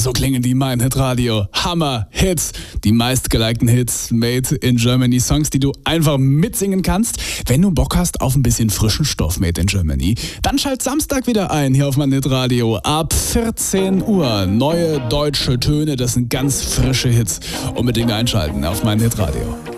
So klingen die Mein Hit Radio. Hammer Hits. Die meistgelikten Hits made in Germany. Songs, die du einfach mitsingen kannst. Wenn du Bock hast auf ein bisschen frischen Stoff made in Germany, dann schalt Samstag wieder ein hier auf Mein Hit Radio. Ab 14 Uhr. Neue deutsche Töne, das sind ganz frische Hits. Unbedingt einschalten auf Mein Hit Radio.